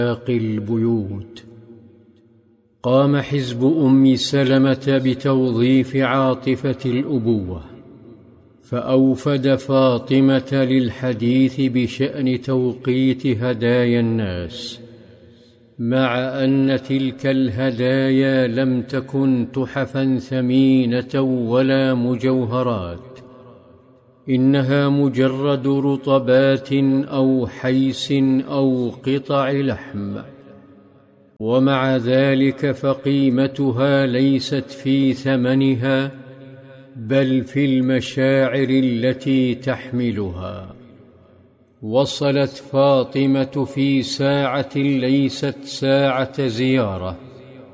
باقي البيوت. قام حزب أم سلمة بتوظيف عاطفة الأبوة، فأوفد فاطمة للحديث بشأن توقيت هدايا الناس، مع أن تلك الهدايا لم تكن تحفا ثمينة ولا مجوهرات، إنها مجرد رطبات أو حيس أو قطع لحم، ومع ذلك فقيمتها ليست في ثمنها بل في المشاعر التي تحملها. وصلت فاطمة في ساعة ليست ساعة زيارة